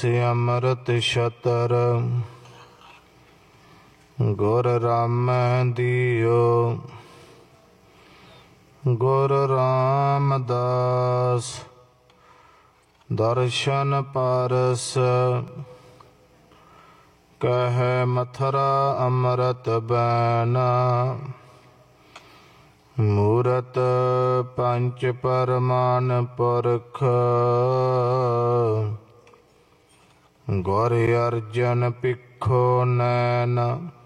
ਅੰਮ੍ਰਿਤ ਛਤਰ ਗੁਰ ਰਾਮੈ ਦੀਓ। ਗੁਰ ਰਾਮਦਾਸ ਦਰਸ਼ਨ ਪਾਰਸ ਕਹਿ ਮਥੁਰਾ ਅੰਮ੍ਰਿਤ ਬੈਨਾ। ਮੂਰਤ ਪੰਚ ਪਰਮਾਨ ਪੁਰਖ ਗੁਰ ਅਰਜਨ ਪਿੱਖੋ ਨੈਨ।